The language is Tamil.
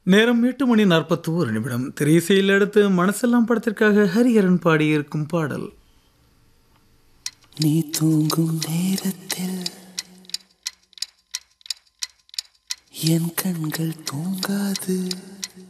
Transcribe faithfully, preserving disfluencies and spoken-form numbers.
நேரம் எட்டு மணி நாற்பத்தி ஒரு நிமிடம். திரையிசையில் அடுத்து மனசெல்லாம் படத்திற்காக ஹரிஹரன் பாடியிருக்கும் பாடல். நீ தூங்கும் நேரத்தில் என் கண்கள் தூங்காது.